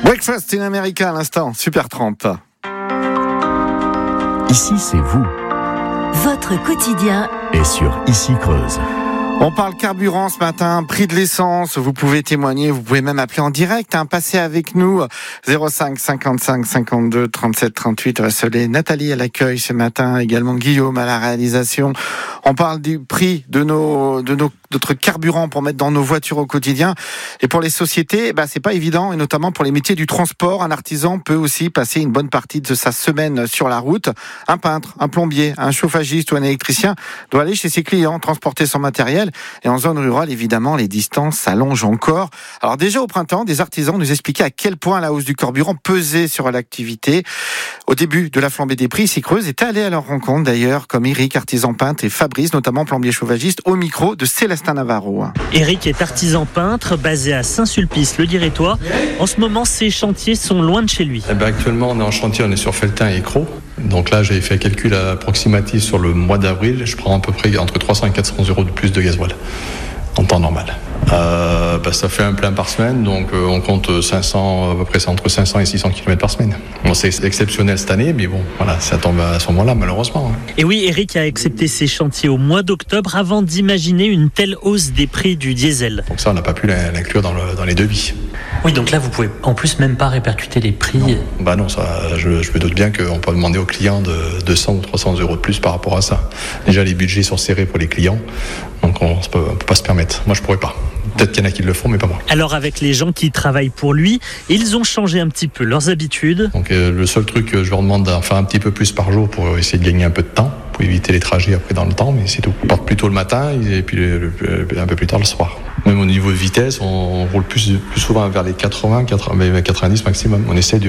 Breakfast in America à l'instant, Supertramp. Ici, c'est vous. Votre quotidien Et sur Ici Creuse. On parle carburant ce matin, prix de l'essence, vous pouvez témoigner, vous pouvez même appeler en direct, passez avec nous, 05 55 52 37 38, Rasselet, Nathalie à l'accueil ce matin, également Guillaume à la réalisation. On parle du prix de notre carburant pour mettre dans nos voitures au quotidien. Et pour les sociétés, c'est pas évident, et notamment pour les métiers du transport. Un artisan peut aussi passer une bonne partie de sa semaine sur la route. Un peintre, un plombier, un chauffagiste ou un électricien doit aller chez ses clients, transporter son matériel. Et en zone rurale, évidemment, les distances s'allongent encore. Alors déjà au printemps, des artisans nous expliquaient à quel point la hausse du carburant pesait sur l'activité. Au début de la flambée des prix, Ici Creuse est allé à leur rencontre d'ailleurs, comme Eric, artisan peintre, et Fabrice, notamment plombier chauffagiste, au micro de Célestin Navarro. Eric est artisan peintre, basé à Saint-Sulpice-le-Directoire. En ce moment, ses chantiers sont loin de chez lui. Actuellement, on est en chantier, on est sur Felletin et Cros. Donc là, j'ai fait un calcul approximatif sur le mois d'avril. Je prends à peu près entre 300 et 400 euros de plus de gasoil en temps normal. Ça fait un plein par semaine, donc on compte 500, à peu près entre 500 et 600 km par semaine. Bon, c'est exceptionnel cette année, mais bon, voilà, ça tombe à ce moment-là, malheureusement. Et oui, Eric a accepté ses chantiers au mois d'octobre avant d'imaginer une telle hausse des prix du diesel. Donc ça, on n'a pas pu l'inclure dans les devis. Oui, donc là, vous pouvez en plus même pas répercuter les prix. Non, ça, je me doute bien qu'on peut demander aux clients de 200 ou 300 euros de plus par rapport à ça. Déjà, les budgets sont serrés pour les clients, donc on ne peut pas se permettre. Moi, je pourrais pas. Peut-être qu'il y en a qui le font, mais pas moi. Alors avec les gens qui travaillent pour lui, ils ont changé un petit peu leurs habitudes. Donc le seul truc, je leur demande d'en faire un petit peu plus par jour pour essayer de gagner un peu de temps, pour éviter les trajets après dans le temps, mais c'est tout. On part plus tôt le matin et puis un peu plus tard le soir. Même au niveau de vitesse, on roule plus souvent vers les 90 maximum. On essaie de